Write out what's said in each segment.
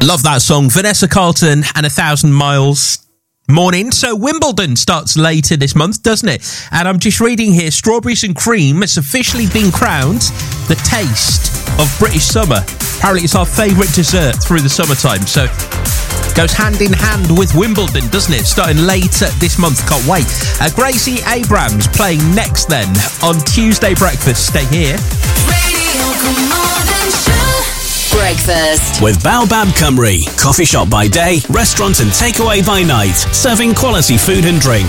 Love that song. Vanessa Carlton and 1,000 Miles. Morning. So Wimbledon starts later this month, doesn't it? And I'm just reading here, strawberries and cream, it's officially been crowned the taste of British summer. Apparently it's our favourite dessert through the summertime. So goes hand in hand with Wimbledon, doesn't it? Starting later this month. Can't wait. Gracie Abrams playing next then on Tuesday Breakfast. Stay here. Breakfast with Baobab Cymru, coffee shop by day, restaurant and takeaway by night, serving quality food and drink.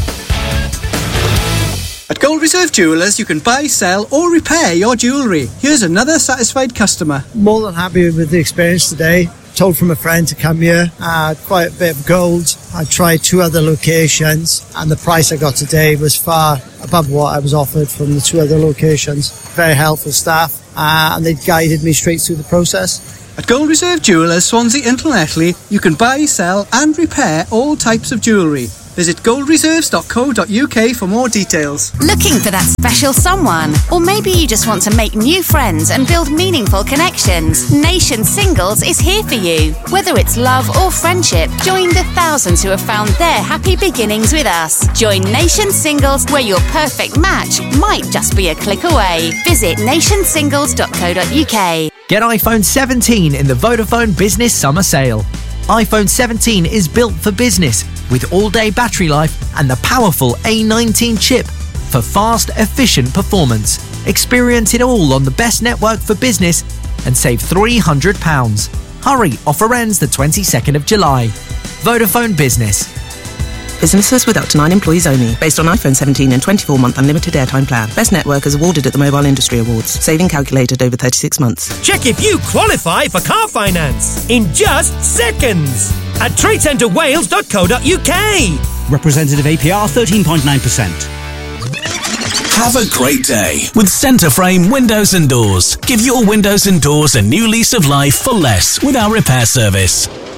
At Gold Reserve Jewellers, you can buy, sell or repair your jewellery. Here's another satisfied customer. More than happy with the experience today. Told from a friend to come here. Quite a bit of gold. I tried 2 other locations and the price I got today was far above what I was offered from the 2 other locations. Very helpful staff. And they guided me straight through the process. At Gold Reserve Jewellers, Swansea and Llanelli, you can buy, sell and repair all types of jewellery. Visit goldreserves.co.uk for more details. Looking for that special someone? Or maybe you just want to make new friends and build meaningful connections? Nation Singles is here for you. Whether it's love or friendship, join the thousands who have found their happy beginnings with us. Join Nation Singles, where your perfect match might just be a click away. Visit nationsingles.co.uk. Get iPhone 17 in the Vodafone Business Summer Sale. iPhone 17 is built for business with all-day battery life and the powerful A19 chip for fast, efficient performance. Experience it all on the best network for business and save £300. Hurry, offer ends the 22nd of July. Vodafone Business. Businesses with up to 9 employees only. Based on iPhone 17 and 24-month unlimited airtime plan. Best network is awarded at the Mobile Industry Awards. Saving calculated over 36 months. Check if you qualify for car finance in just seconds at tradecentrewales.co.uk. Representative APR 13.9%. Have a great day with Centre Frame Windows and Doors. Give your windows and doors a new lease of life for less with our repair service.